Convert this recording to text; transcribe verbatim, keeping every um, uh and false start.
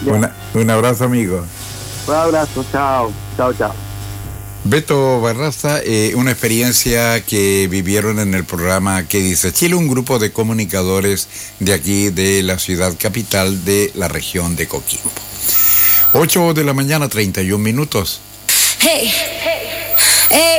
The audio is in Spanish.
Una, un abrazo, amigo. Un abrazo, chao, chao, chao. Beto Barraza, eh, una experiencia que vivieron en el programa ¿Qué dice Chile? Un grupo de comunicadores de aquí, de la ciudad capital de la región de Coquimbo. ocho de la mañana, treinta y un minutos. Hey, hey, hey.